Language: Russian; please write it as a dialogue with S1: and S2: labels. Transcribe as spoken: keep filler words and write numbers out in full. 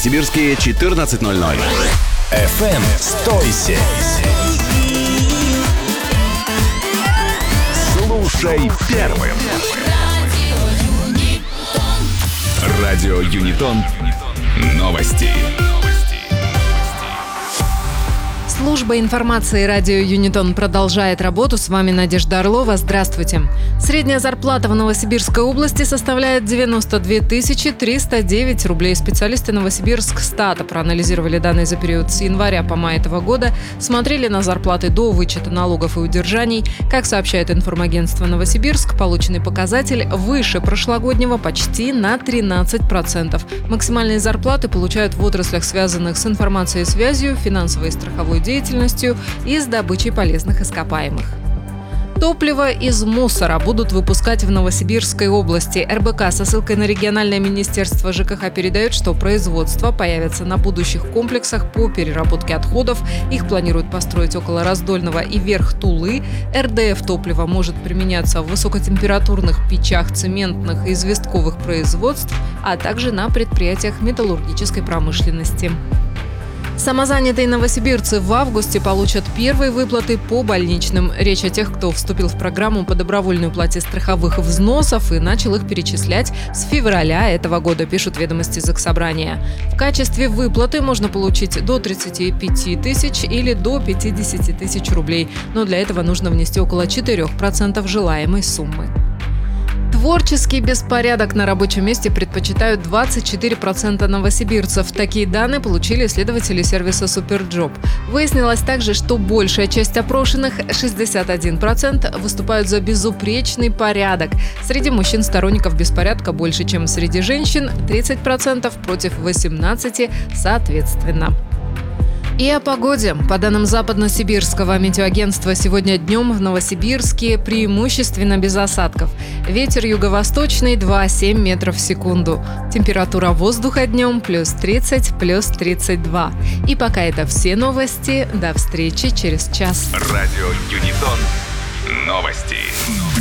S1: Новосибирске четырнадцать ноль ноль.
S2: эф эм «Стойся». Слушай первым.
S1: Радио Юнитон. Новости.
S3: Служба информации радио Юнитон продолжает работу. С вами Надежда Орлова. Здравствуйте. Средняя зарплата в Новосибирской области составляет девяносто две тысячи триста девять рублей. Специалисты Новосибирскстата проанализировали данные за период с января по май этого года, смотрели на зарплаты до вычета налогов и удержаний. Как сообщает информагентство Новосибирск, полученный показатель выше прошлогоднего почти на тринадцать процентов. Максимальные зарплаты получают в отраслях, связанных с информацией и связью, финансовой и страховой деятельностью, деятельностью и с добычей полезных ископаемых. Топливо из мусора будут выпускать в Новосибирской области. эр бэ ка со ссылкой на региональное министерство жэ ка ха передает, что производство появится на будущих комплексах по переработке отходов. Их планируют построить около Раздольного и Верх-Тулы. эр дэ эф топливо может применяться в высокотемпературных печах цементных и известковых производств, а также на предприятиях металлургической промышленности. Самозанятые новосибирцы в августе получат первые выплаты по больничным. Речь о тех, кто вступил в программу по добровольной уплате страховых взносов и начал их перечислять с февраля этого года, пишут ведомости Заксобрания. В качестве выплаты можно получить до тридцати пяти тысяч или до пятидесяти тысяч рублей, но для этого нужно внести около четырёх процентов желаемой суммы. Творческий беспорядок на рабочем месте предпочитают двадцать четыре процента новосибирцев. Такие данные получили исследователи сервиса «Суперджоп». Выяснилось также, что большая часть опрошенных, шестьдесят один процент, выступают за безупречный порядок. Среди мужчин сторонников беспорядка больше, чем среди женщин, тридцать процентов против восемнадцати процентов соответственно. И о погоде. По данным Западно-Сибирского метеоагентства, сегодня днем в Новосибирске преимущественно без осадков. Ветер юго-восточный два целых семь десятых метров в секунду. Температура воздуха днем плюс тридцать, плюс тридцать два. И пока это все новости. До встречи через час.
S2: Радио Юнитон. Новости.